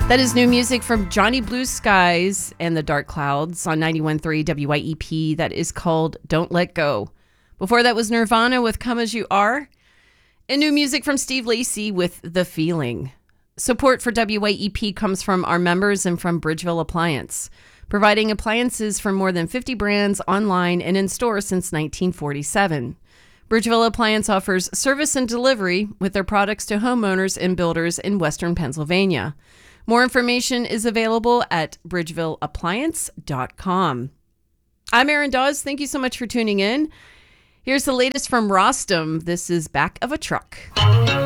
That is new music from Johnny Blue Skies and the Dark Clouds on 91.3 WYEP. That is called Don't Let Go. Before that was Nirvana with Come As You Are. And new music from Steve Lacy with The Feeling. Support for WYEP comes from our members and from Bridgeville Appliance, providing appliances from more than 50 brands online and in store since 1947. Bridgeville Appliance offers service and delivery with their products to homeowners and builders in Western Pennsylvania. More information is available at bridgevilleappliance.com. I'm Erin Dawes. Thank you so much for tuning in. Here's the latest from Rostam. This is Back of a Truck.